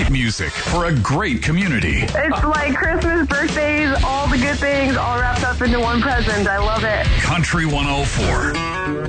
great music for a great community. It's like Christmas, birthdays, all the good things all wrapped up into one present. I love it. Country 104.